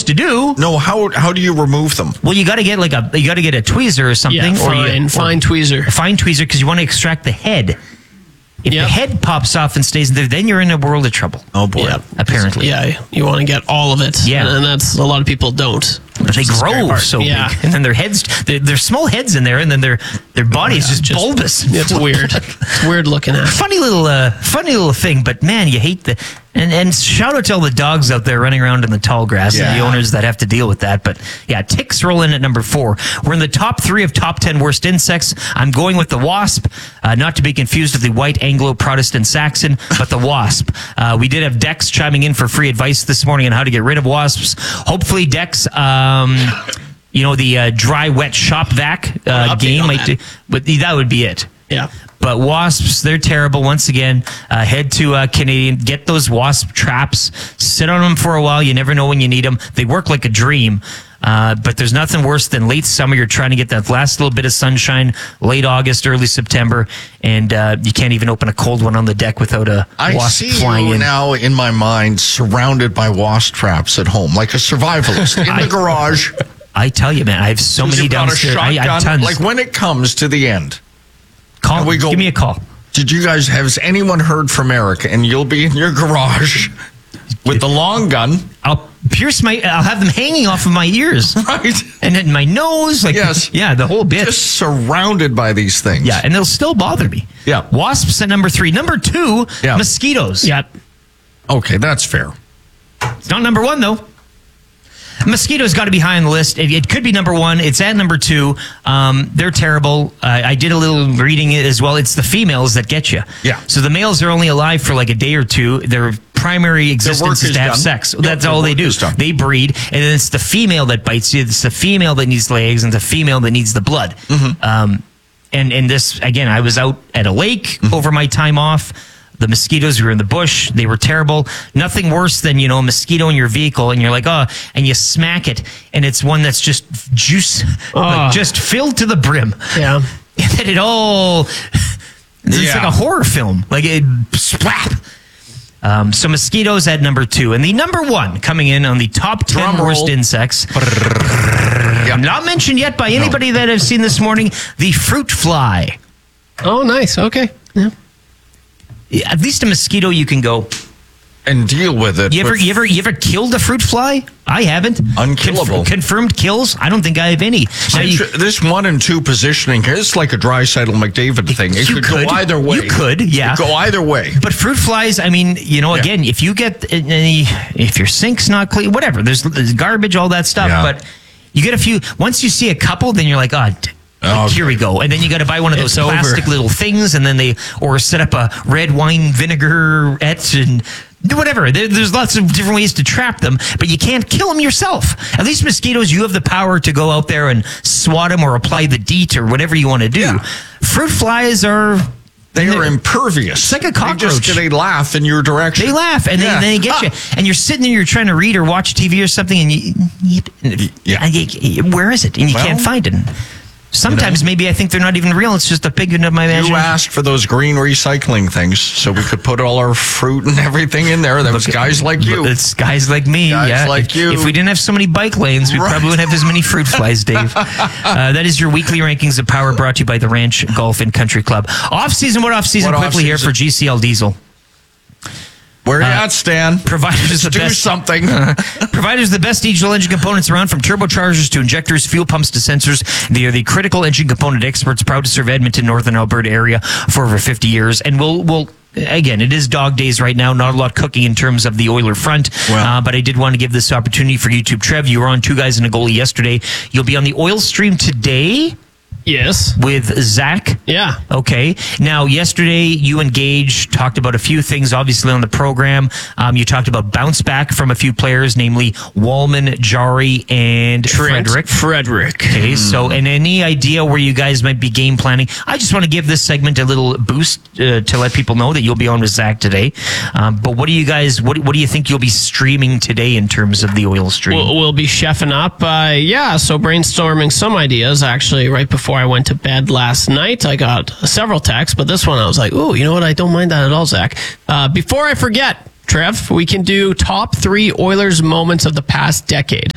supposed to do. No, how do you remove them? Well, you got to get a tweezer or something, fine tweezer, because you want to extract the head. If the head pops off and stays there, then you're in a world of trouble. Oh boy! Apparently, you want to get all of it. Yeah, and that's a lot of people don't. They grow so big, and then their heads, they're small heads in there, and then their body is just bulbous. It's weird. It's weird looking at. Funny little thing, but man, you hate the. And shout out to all the dogs out there running around in the tall grass and the owners that have to deal with that. But yeah, ticks roll in at number 4. We're in the top 3 of top 10 worst insects. I'm going with the wasp, not to be confused with the white Anglo-Protestant Saxon, but the wasp. We did have Dex chiming in for free advice this morning on how to get rid of wasps. Hopefully, Dex, the dry, wet shop vac game might do, but that would be it. Yeah. But wasps, they're terrible. Once again, head to Canadian, get those wasp traps, sit on them for a while. You never know when you need them. They work like a dream. But there's nothing worse than late summer. You're trying to get that last little bit of sunshine, late August, early September, and you can't even open a cold one on the deck without a wasp flying in. I see you now in my mind surrounded by wasp traps at home, like a survivalist in the garage. I tell you, man, I have so many downstairs. I have tons. Like when it comes to the end. Give me a call. Has anyone heard from Eric? And you'll be in your garage with the long gun. I'll have them hanging off of my ears. Right. And then my nose. Yeah, the whole bit. Just surrounded by these things. Yeah, and they'll still bother me. Yeah. Wasps at number 3. Number 2, mosquitoes. Yep. Okay, that's fair. It's not number 1, though. Mosquitoes got to be high on the list. It could be number 1. It's at number 2. They're terrible. I did a little reading it as well. It's the females that get you. Yeah. So the males are only alive for like a day or two. Their primary existence is to have sex. That's all they do. They breed, and then it's the female that bites you. It's the female that needs the eggs, and the female that needs the blood. Mm-hmm. And this, again, I was out at a lake over my time off. The mosquitoes were in the bush. They were terrible. Nothing worse than, a mosquito in your vehicle and you're like, and you smack it and it's one that's just juice, just filled to the brim. Yeah. And then it's like a horror film. Like it splat. So mosquitoes at number 2. And the number 1 coming in on the top 10 worst insects. Not mentioned yet by anybody that I've seen this morning. The fruit fly. Oh, nice. Okay. Yeah. At least a mosquito you can go and deal with it. You ever killed a fruit fly? I haven't. Unkillable. Confirmed kills? I don't think I have any. This 1 and 2 positioning is like a Dreisaitl McDavid thing. It could go either way. You could, yeah. It could go either way. But fruit flies, again, if you get if your sink's not clean, whatever, there's garbage, all that stuff. Yeah. But you get a few. Once you see a couple, then you're like, here we go. And then you got to buy one of those plastic little things, and then or set up a red wine vinaigrette and whatever. There's lots of different ways to trap them, but you can't kill them yourself. At least mosquitoes, you have the power to go out there and swat them or apply the DEET or whatever you want to do. Yeah. Fruit flies are impervious. It's like a cockroach. They laugh in your direction. They laugh, and then they get you. And you're sitting there, you're trying to read or watch TV or something, and where is it? And you can't find it. Sometimes maybe I think they're not even real. It's just a figment of my imagination. You asked for those green recycling things so we could put all our fruit and everything in there. That was guys like you. It's guys like me. Guys like you. If we didn't have so many bike lanes, we probably wouldn't have as many fruit flies, Dave. That is your weekly rankings of power brought to you by the Ranch Golf and Country Club. Off-season, quickly here for GCL Diesel. Where you at, Stan? Providers something. Providers the best diesel engine components around, from turbochargers to injectors, fuel pumps to sensors. They are the critical engine component experts, proud to serve Edmonton, Northern Alberta area for over 50 years. And we'll again, it is dog days right now. Not a lot cooking in terms of the Oiler front. But I did want to give this opportunity for YouTube. Trev, you were on Two Guys and a Goalie yesterday. You'll be on the Oil Stream today. Yes. With Zach? Yeah. Okay. Now, yesterday, you and Gage talked about a few things, obviously, on the program. You talked about bounce back from a few players, namely Wallman, Jari, and Frederick. Okay, so, and any idea where you guys might be game planning? I just want to give this segment a little boost to let people know that you'll be on with Zach today. But what do you guys, what do you think you'll be streaming today in terms of the Oil Stream? We'll be chefing up. So brainstorming some ideas, actually, right before I went to bed last night. I got several texts, but this one I was like, oh, you know what? I don't mind that at all, Zach. Before I forget, Trev, we can do top 3 Oilers moments of the past decade.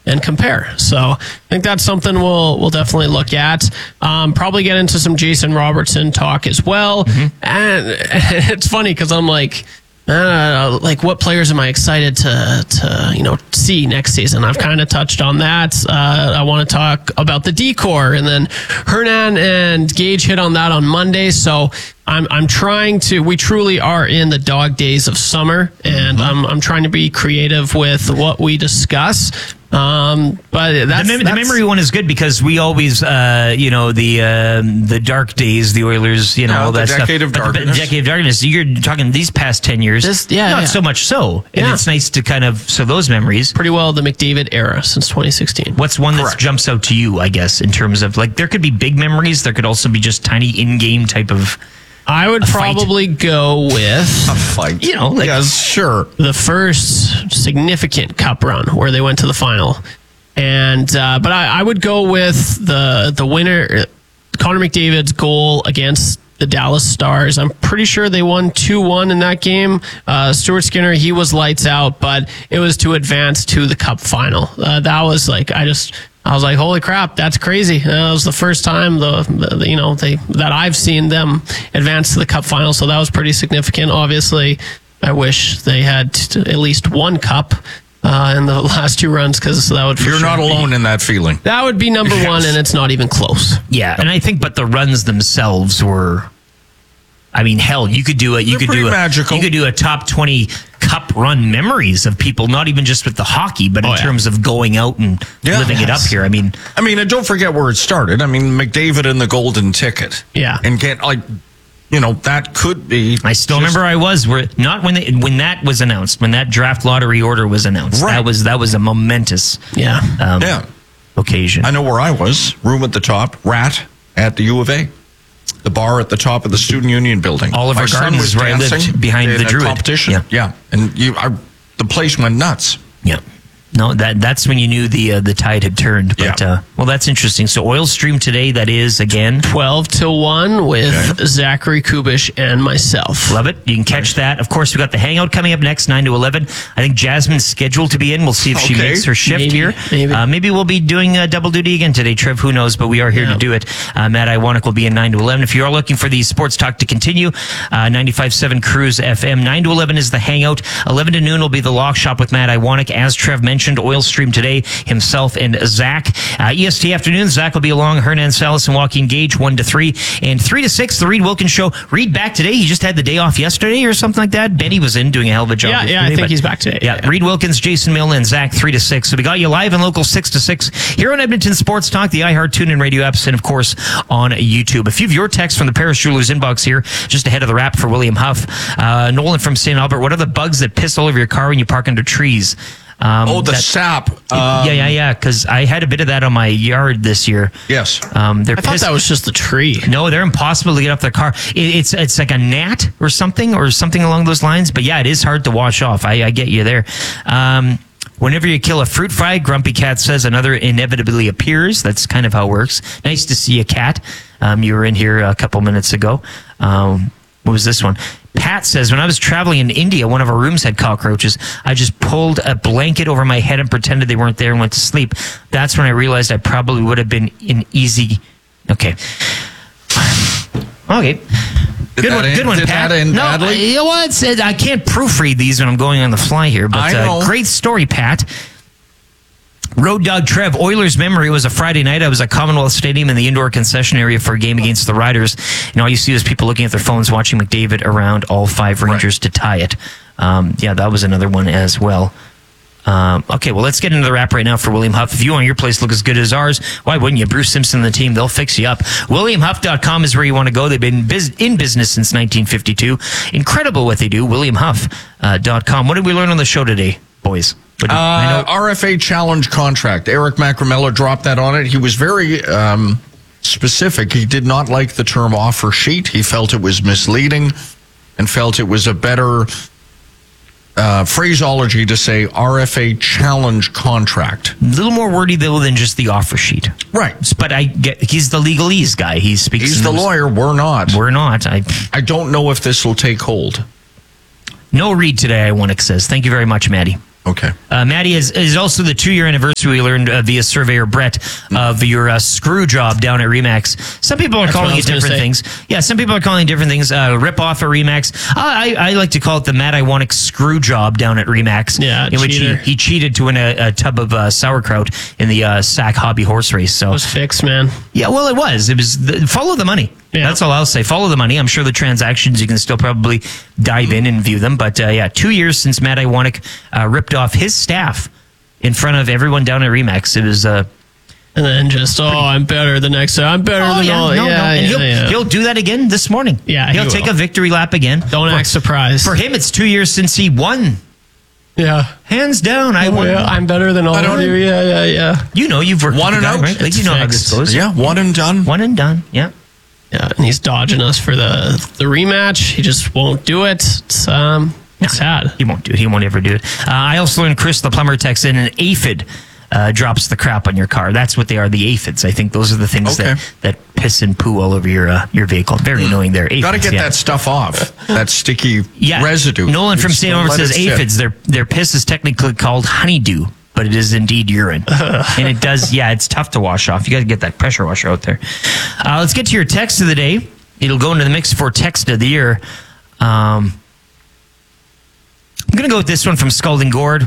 and compare. So I think that's something we'll definitely look at. Probably get into some Jason Robertson talk as well. And it's funny because I'm like what players am I excited to see next season? I've kind of touched on that. I want to talk about the D-Corps, and then Hernan and Gage hit on that on Monday. So I'm trying to. We truly are in the dog days of summer, and I'm trying to be creative with what we discuss. But the memory one is good because we always, the dark days, the Oilers, all that stuff. Decade of darkness. The decade of darkness. You're talking these past 10 years. Not so much so. And it's nice to kind of, so those memories. Pretty well the McDavid era since 2016. What's one that jumps out to you, I guess, in terms of, like, there could be big memories. There could also be just tiny in-game type of. I would probably go with a fight. Yes, sure. The first significant cup run where they went to the final, and but I would go with the winner, Connor McDavid's goal against the Dallas Stars. I'm pretty sure they won 2-1 in that game. Stuart Skinner, he was lights out, but it was to advance to the cup final. That was like I was like, holy crap, that's crazy. That was the first time that I've seen them advance to the cup final. So that was pretty significant. Obviously, I wish they had at least one cup in the last two runs, because that would. You're not alone in that feeling. That would be number one, and it's not even close. Yeah, and I think, but the runs themselves were. I mean, hell, you could do magical. You could do a top 20 cup run memories of people, not even just with the hockey, but in terms of going out and living it up here. I mean, and don't forget where it started. I mean, McDavid and the golden ticket. Yeah. And get that could be. I still remember not when that was announced, when that draft lottery order was announced. Right. That was a momentous occasion. I know where I was. Room at the top, Rat at the U of A. The bar at the top of the Student Union building. Oliver Garden was where I lived, behind the Druid competition. Yeah. And the place went nuts. Yeah. No, that's when you knew the tide had turned. But well, that's interesting. So Oil Stream today, that is again 12-1 with Zachary Kubish and myself. Love it. You can catch that. Of course, we got the Hangout coming up next, 9 to 11. I think Jasmine's scheduled to be in. We'll see if she makes her shift here. Maybe we'll be doing double duty again today, Trev. Who knows? But we are here to do it. Matt Iwanek will be in 9 to 11. If you are looking for the sports talk to continue, 95.7 Cruise FM. 9 to 11 is the Hangout. 11 to noon will be the Lock Shop with Matt Iwanek. As Trev mentioned, Oil Stream today, himself and Zach. EST afternoon, Zach will be along. Hernan Salas and Joaquin Gage, 1 to 3. And 3 to 6, the Reed Wilkins Show. Reed back today. He just had the day off yesterday or something like that. Benny was in doing a hell of a job. Yeah, I think he's back today. Yeah, Reed Wilkins, Jason Milne, and Zach, 3 to 6. So we got you live and local 6 to 6 here on Edmonton Sports Talk, the iHeart TuneIn radio apps, and of course on YouTube. A few of your texts from the Paris Jewelers inbox here, just ahead of the wrap for William Huff. Nolan from St. Albert, what are the bugs that piss all over your car when you park under trees? Sap. Because I had a bit of that on my yard this year. Yes. I thought that was just the tree. No, they're impossible to get off their car. It's like a gnat or something along those lines. But yeah, it is hard to wash off. I get you there. Whenever you kill a fruit fly, Grumpy Cat says another inevitably appears. That's kind of how it works. Nice to see a cat. You were in here a couple minutes ago. What was this one? Pat says, when I was traveling in India, one of our rooms had cockroaches. I just pulled a blanket over my head and pretended they weren't there and went to sleep. That's when I realized I probably would have been in easy. Okay. Good one, Pat. That end badly? I can't proofread these when I'm going on the fly here, but great story, Pat. Road Dog Trev, Oilers memory was a Friday night. I was at Commonwealth Stadium in the indoor concession area for a game against the Riders. And all you see is people looking at their phones watching McDavid around all 5 Rangers to tie it. That was another one as well. Okay, well, let's get into the wrap right now for William Huff. If you want your place to look as good as ours, why wouldn't you? Bruce Simpson and the team, they'll fix you up. WilliamHuff.com is where you want to go. They've been in business since 1952. Incredible what they do. WilliamHuff.com. What did we learn on the show today, boys? RFA challenge contract. Eric Macramella dropped that on it. He was very specific. He did not like the term offer sheet. He felt it was misleading and felt it was a better phraseology to say RFA challenge contract. A little more wordy, though, than just the offer sheet. Right. But I get he's the legalese guy. He's the lawyer. We're not. We're not. I don't know if this will take hold. No read today, Iwanek says. Thank you very much, Maddie. Okay. Maddie, is also the 2-year anniversary we learned via surveyor Brett of your screw job down at Remax. Some people are calling it different things. Yeah, some people are calling it different things. Rip off a Remax. I like to call it the Matt Iwanek screw job down at Remax. Yeah, in which he cheated to win a tub of sauerkraut in the Sac Hobby horse race. So it was fixed, man. Yeah, well, it was. Follow the money. Yeah. That's all I'll say. Follow the money. I'm sure the transactions, you can still probably dive in and view them. But 2 years since Matt Iwanek ripped off his staff in front of everyone down at Remax. It was... and then just, I'm better the next time. I'm better than all. And he'll do that again this morning. Yeah, he'll take a victory lap again. Don't act surprised. For him, it's 2 years since he won. Yeah. Hands down, I won. Yeah, I'm better than all of you. Yeah. You know, you've worked one with and the guy, out. right? Like, you know how this goes. Yeah, one and done. One and done, yeah. Yeah, and he's dodging us for the rematch. He just won't do it. It's sad. He won't do it. He won't ever do it. I also learned Chris the plumber texted in an aphid drops the crap on your car. That's what they are, the aphids. I think those are the things that piss and poo all over your vehicle. Very annoying there. Aphids, got to get that stuff off. That sticky residue. Nolan from St. Albert says aphids, their piss is technically called honeydew, but it is indeed urine. And it does, it's tough to wash off. You got to get that pressure washer out there. Let's get to your text of the day. It'll go into the mix for text of the year. I'm going to go with this one from Scalding Gourd.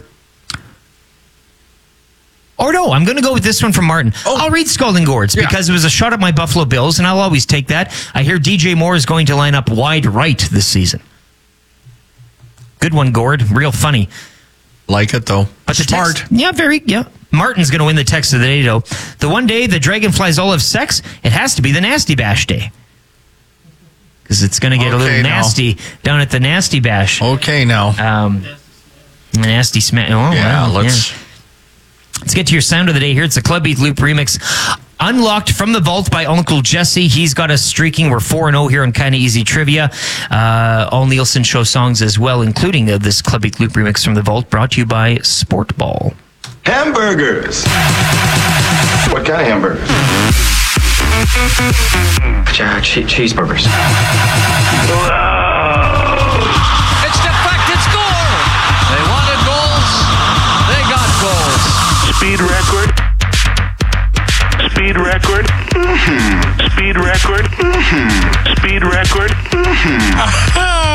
Or no, I'm going to go with this one from Martin. I'll read Scalding Gourds because it was a shot at my Buffalo Bills, and I'll always take that. I hear DJ Moore is going to line up wide right this season. Good one, Gord. Real funny. Like it, though. But smart. Text, Martin's going to win the text of the day, though. The one day the Dragonflies all have sex, it has to be the Nasty Bash day. Because it's going to get a little nasty down at the Nasty Bash. Okay, now. Nasty smash. Let's get to your sound of the day here. It's a Club Beat Loop remix. Unlocked from the Vault by Uncle Jesse. He's got us streaking. We're 4-0 here on Kinda Easy Trivia. All Nielsen Show songs as well, including this Club Beat Loop remix from the Vault, brought to you by Sport Ball. Hamburgers. What kind of hamburgers? Cheeseburgers. It's deflected score. They wanted goals. They got goals. Speed record. Speed record. Mm-hmm. Speed record. Mm-hmm. Speed record. Mm-hmm.